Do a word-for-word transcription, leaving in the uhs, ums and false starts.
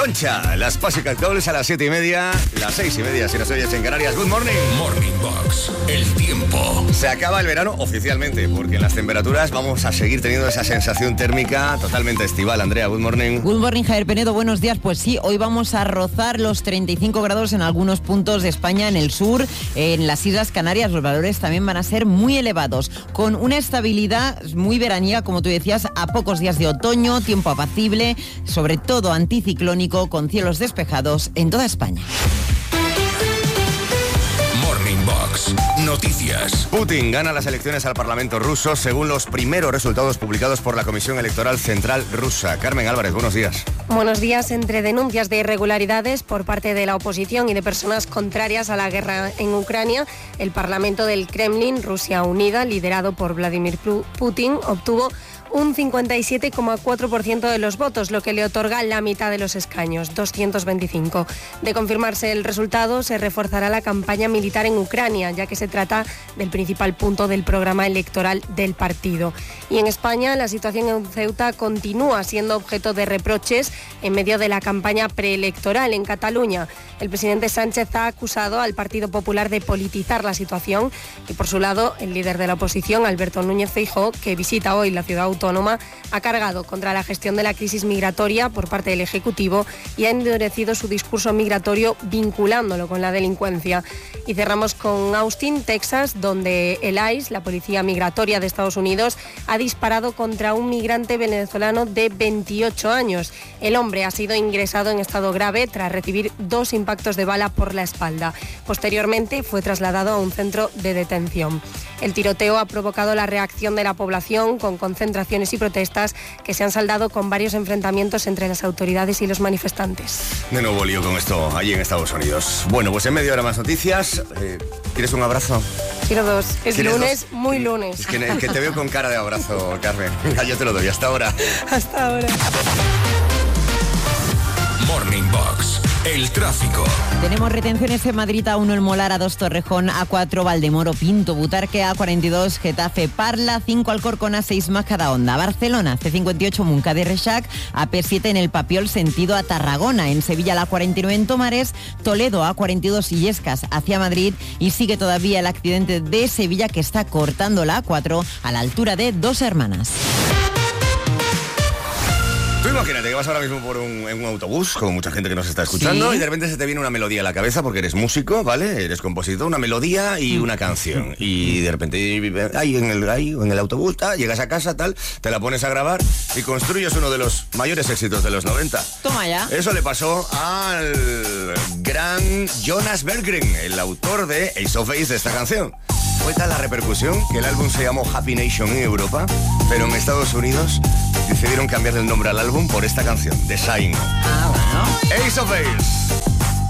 Concha, las Pussycat Dolls a las siete y media, las seis y media si nos oyes en Canarias. Good morning. Morning Box, el tiempo. Se acaba el verano oficialmente, porque en las temperaturas vamos a seguir teniendo esa sensación térmica totalmente estival. Andrea, good morning. Good morning, Javier Penedo, buenos días. Pues sí, hoy vamos a rozar los treinta y cinco grados en algunos puntos de España, en el sur, en las Islas Canarias. Los valores también van a ser muy elevados, con una estabilidad muy veraniega, como tú decías, a pocos días de otoño, tiempo apacible, sobre todo anticiclónico, con cielos despejados en toda España. Morning Box, noticias. Putin gana las elecciones al Parlamento ruso según los primeros resultados publicados por la Comisión Electoral Central rusa. Carmen Álvarez, buenos días. Buenos días. Entre denuncias de irregularidades por parte de la oposición y de personas contrarias a la guerra en Ucrania, el Parlamento del Kremlin, Rusia Unida, liderado por Vladimir Putin, obtuvo un cincuenta y siete coma cuatro por ciento de los votos, lo que le otorga la mitad de los escaños, doscientos veinticinco. De confirmarse el resultado, se reforzará la campaña militar en Ucrania, ya que se trata del principal punto del programa electoral del partido. Y en España, la situación en Ceuta continúa siendo objeto de reproches en medio de la campaña preelectoral en Cataluña. El presidente Sánchez ha acusado al Partido Popular de politizar la situación y, por su lado, el líder de la oposición, Alberto Núñez Feijóo, que visita hoy la ciudad autónoma, ha cargado contra la gestión de la crisis migratoria por parte del Ejecutivo y ha endurecido su discurso migratorio vinculándolo con la delincuencia. Y cerramos con Austin, Texas, donde el I C E, la Policía Migratoria de Estados Unidos, ha disparado contra un migrante venezolano de veintiocho años. El hombre ha sido ingresado en estado grave tras recibir dos impactos de bala por la espalda. Posteriormente fue trasladado a un centro de detención. El tiroteo ha provocado la reacción de la población, con concentraciones y protestas que se han saldado con varios enfrentamientos entre las autoridades y los manifestantes. De nuevo lío con esto allí en Estados Unidos. Bueno, pues en media hora más noticias. Eh, ¿Quieres un abrazo? Quiero dos. Es lunes, dos? muy lunes. Es que, es que te veo con cara de abrazo, Carmen. Yo te lo doy. Hasta ahora. Hasta ahora. Morning Box, el tráfico. Tenemos retenciones en Madrid, A uno El Molar, A dos Torrejón, A cuatro Valdemoro, Pinto, Butarque, A cuarenta y dos Getafe, Parla, cinco Alcorcón, A seis Majadahonda, Barcelona, C cincuenta y ocho Munca de Reixac, A P siete en el Papiol sentido a Tarragona, en Sevilla la cuarenta y nueve en Tomares, Toledo, A cuarenta y dos Illescas hacia Madrid, y sigue todavía el accidente de Sevilla que está cortando la A cuatro a la altura de Dos Hermanas. Tú imagínate que vas ahora mismo por un, en un autobús con mucha gente que nos está escuchando, ¿sí? Y de repente se te viene una melodía a la cabeza porque eres músico, ¿vale? Eres compositor, una melodía y una canción. Y de repente ahí en el, ahí, en el autobús, ta, llegas a casa, tal, te la pones a grabar y construyes uno de los mayores éxitos de los noventa. Toma ya. Eso le pasó al gran Jonas Berggren, el autor de Ace of Base de esta canción. Fue tal la repercusión que el álbum se llamó Happy Nation en Europa, pero en Estados Unidos decidieron cambiarle el nombre al álbum por esta canción, The Sign. Ah, bueno. Ace of Base.